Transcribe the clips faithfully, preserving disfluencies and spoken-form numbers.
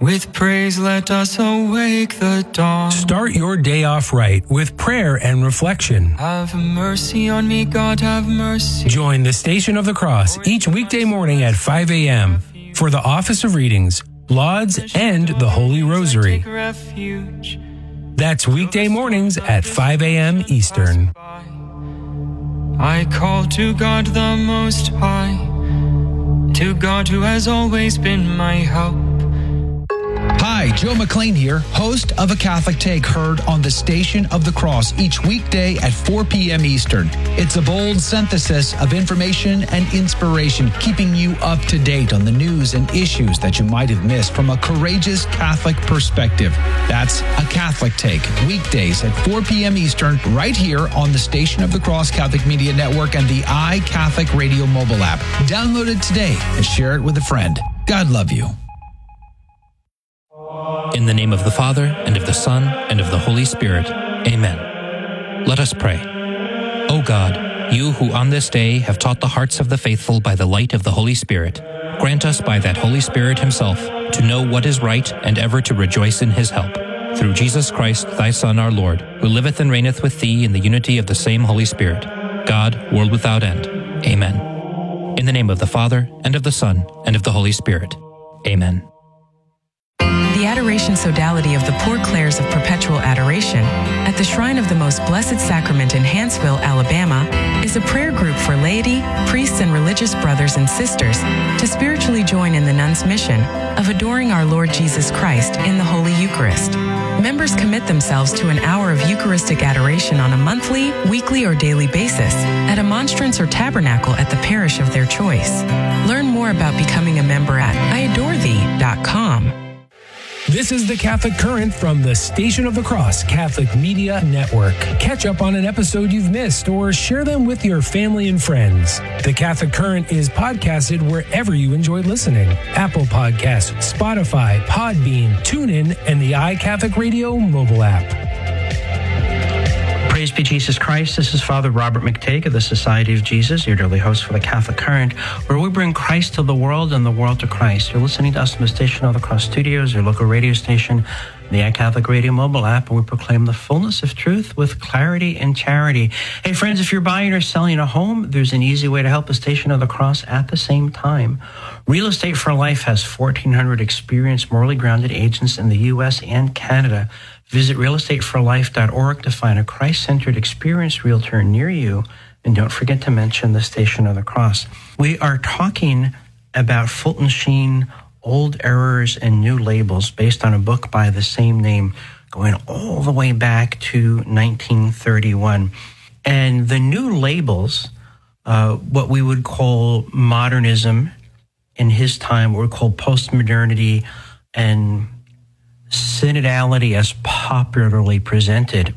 With praise let us awake the dawn. Start your day off right with prayer and reflection. Have mercy on me, God, have mercy. Join the Station of the Cross each weekday morning at five a.m. for the Office of Readings, Lauds, and the Holy Rosary. That's weekday mornings at five a.m. Eastern. I call to God the Most High, to God who has always been my help. Hi, Joe McLean here, host of A Catholic Take, heard on the Station of the Cross each weekday at four p.m. Eastern. It's a bold synthesis of information and inspiration, keeping you up to date on the news and issues that you might have missed from a courageous Catholic perspective. That's A Catholic Take, weekdays at four p.m. Eastern, right here on the Station of the Cross Catholic Media Network and the iCatholic Radio mobile app. Download it today and share it with a friend. God love you. In the name of the Father, and of the Son, and of the Holy Spirit. Amen. Let us pray. O God, you who on this day have taught the hearts of the faithful by the light of the Holy Spirit, grant us by that Holy Spirit himself to know what is right and ever to rejoice in his help. Through Jesus Christ, thy Son, our Lord, who liveth and reigneth with thee in the unity of the same Holy Spirit, God, world without end. Amen. In the name of the Father, and of the Son, and of the Holy Spirit. Amen. The Adoration Sodality of the Poor Clares of Perpetual Adoration at the Shrine of the Most Blessed Sacrament in Hanceville, Alabama, is a prayer group for laity, priests, and religious brothers and sisters to spiritually join in the nuns' mission of adoring our Lord Jesus Christ in the Holy Eucharist. Members commit themselves to an hour of Eucharistic adoration on a monthly, weekly, or daily basis at a monstrance or tabernacle at the parish of their choice. Learn more about becoming a member at I adore thee dot com. This is the Catholic Current from the Station of the Cross Catholic Media Network. Catch up on an episode you've missed or share them with your family and friends. The Catholic Current is podcasted wherever you enjoy listening. Apple Podcasts, Spotify, Podbean, TuneIn, and the iCatholic Radio mobile app. Praise be Jesus Christ. This is Father Robert McTague of the Society of Jesus, your daily host for the Catholic Current, where we bring Christ to the world and the world to Christ. You're listening to us from the Station of the Cross Studios, your local radio station, the iCatholic Radio mobile app, and we proclaim the fullness of truth with clarity and charity. Hey, friends, if you're buying or selling a home, there's an easy way to help the Station of the Cross at the same time. Real Estate for Life has fourteen hundred experienced, morally grounded agents in the U S and Canada. Visit real estate for life dot org to find a Christ-centered, experienced realtor near you. And don't forget to mention the Station of the Cross. We are talking about Fulton Sheen, Old Errors and New Labels, based on a book by the same name, going all the way back to nineteen thirty-one. And the new labels, uh, what we would call modernism in his time, what we call postmodernity, and synodality as popularly presented.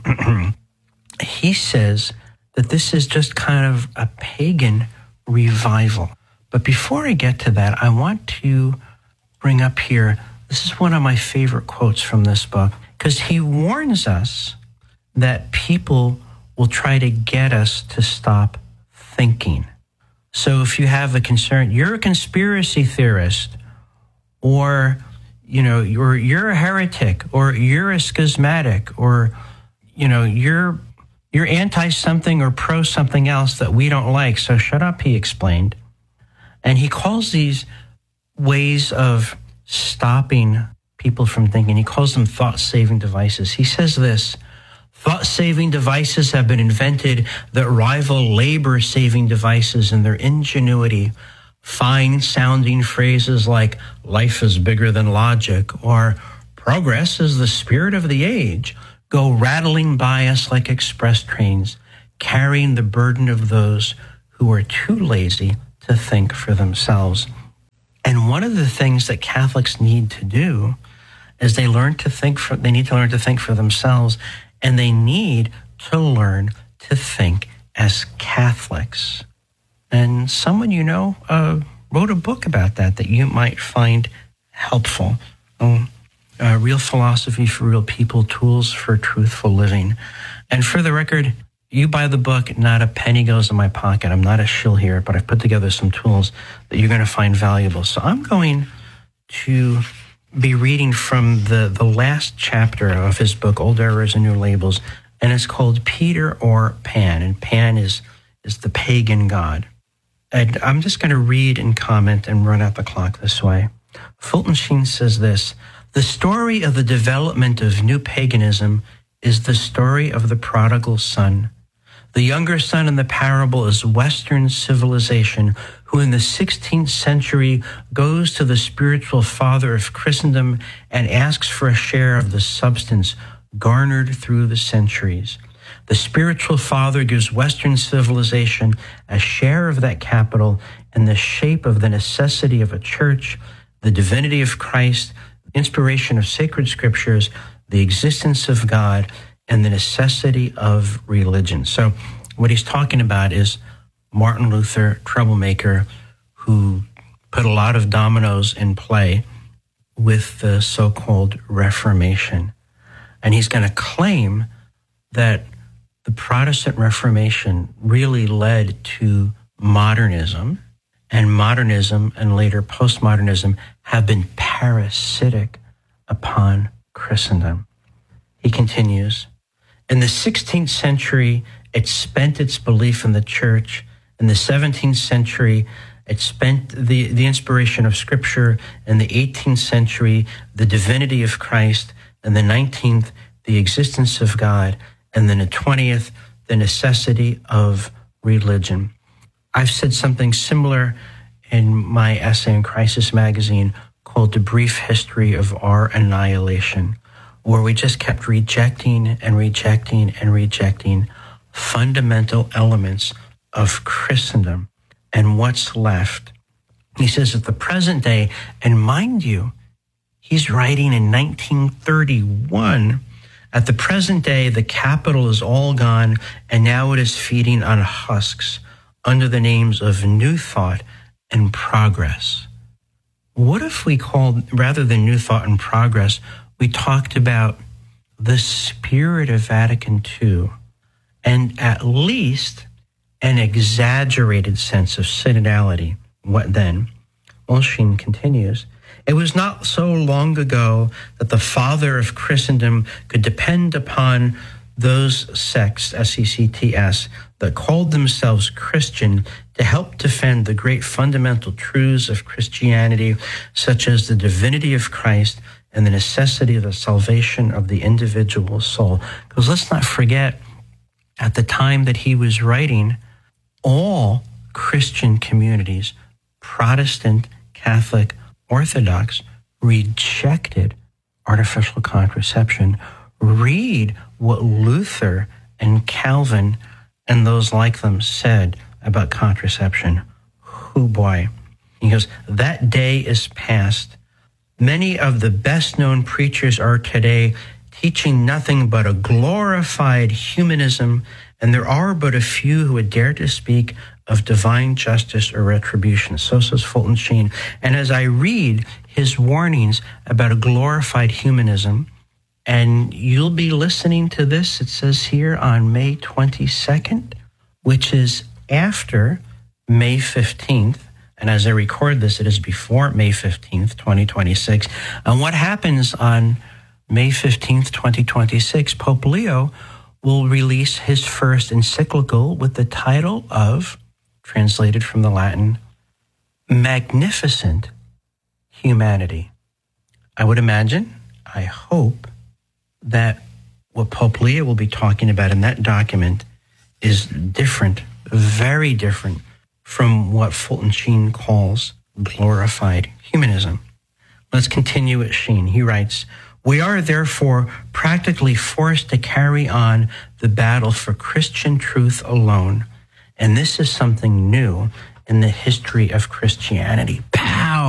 He says that this is just kind of a pagan revival. But before I get to that, I want to bring up here, this is one of my favorite quotes from this book, because he warns us that people will try to get us to stop thinking. So if you have a concern, you're a conspiracy theorist, or you know, you're you're a heretic, or you're a schismatic, or you know, you're you're anti something or pro something else that we don't like. So shut up, he explained. And he calls these ways of stopping people from thinking, he calls them thought-saving devices. He says this: thought-saving devices have been invented that rival labor-saving devices in their ingenuity. Fine-sounding phrases like life is bigger than logic or progress is the spirit of the age go rattling by us like express trains, carrying the burden of those who are too lazy to think for themselves. And one of the things that Catholics need to do is they learn to think for, they need to learn to think for themselves, and they need to learn to think as Catholics. And someone you know uh, wrote a book about that that you might find helpful. Um, uh, Real Philosophy for Real People, Tools for Truthful Living. And for the record, you buy the book, not a penny goes in my pocket. I'm not a shill here, but I've put together some tools that you're going to find valuable. So I'm going to be reading from the, the last chapter of his book, Old Errors and New Labels, and it's called Peter or Pan, and Pan is, is the pagan god. And I'm just going to read and comment and run out the clock this way. Fulton Sheen says this: the story of the development of new paganism is the story of the prodigal son. The younger son in the parable is Western civilization, who in the sixteenth century goes to the spiritual father of Christendom and asks for a share of the substance garnered through the centuries. The spiritual father gives Western civilization a share of that capital in the shape of the necessity of a church, the divinity of Christ, inspiration of sacred scriptures, the existence of God, and the necessity of religion. So what he's talking about is Martin Luther, troublemaker, who put a lot of dominoes in play with the so-called Reformation. And he's going to claim that the Protestant Reformation really led to modernism, and modernism and later postmodernism have been parasitic upon Christendom. He continues, in the sixteenth century, it spent its belief in the church. In the seventeenth century, it spent the, the inspiration of Scripture. In the eighteenth century, the divinity of Christ. In the nineteenth, the existence of God. And then the twentieth, the necessity of religion. I've said something similar in my essay in Crisis Magazine called The Brief History of Our Annihilation, where we just kept rejecting and rejecting and rejecting fundamental elements of Christendom. And what's left? He says at the present day, and mind you, he's writing in nineteen thirty-one, at the present day, the capital is all gone, and now it is feeding on husks under the names of New Thought and Progress. What if we called, rather than New Thought and Progress, we talked about the spirit of Vatican Two, and at least an exaggerated sense of synodality? What then? Well, Sheen continues, it was not so long ago that the father of Christendom could depend upon those sects, S E C T S, that called themselves Christian to help defend the great fundamental truths of Christianity, such as the divinity of Christ and the necessity of the salvation of the individual soul. Because let's not forget, at the time that he was writing, all Christian communities, Protestant, Catholic, Orthodox, rejected artificial contraception. Read what Luther and Calvin and those like them said about contraception. Oh boy. He goes, that day is past. Many of the best known preachers are today teaching nothing but a glorified humanism, and there are but a few who would dare to speak of divine justice or retribution. So says Fulton Sheen. And as I read his warnings about a glorified humanism, and you'll be listening to this, it says here, on May twenty-second, which is after May fifteenth. And as I record this, it is before May fifteenth, twenty twenty-six. And what happens on May fifteenth, twenty twenty-six, Pope Leo will release his first encyclical with the title of, translated from the Latin, Magnificent Humanity. I would imagine, I hope, that what Pope Leo will be talking about in that document is different, very different from what Fulton Sheen calls glorified humanism. Let's continue with Sheen. He writes, we are therefore practically forced to carry on the battle for Christian truth alone. And this is something new in the history of Christianity.